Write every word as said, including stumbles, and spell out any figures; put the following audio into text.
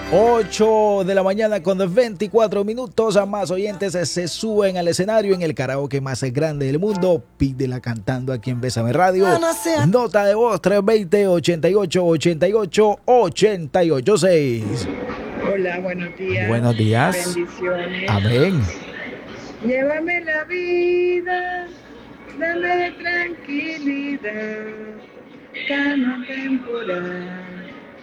ocho de la mañana con veinticuatro minutos. A más oyentes se suben al escenario en el karaoke más grande del mundo. Pídela cantando aquí en Bésame Radio. Nota de voz tres dos cero, ochenta y ocho, ochenta y ocho, ochenta y ocho seis. Hola, buenos días. Buenos días. Bendiciones. Amén. Llévame la vida, dame tranquilidad, calma temporal.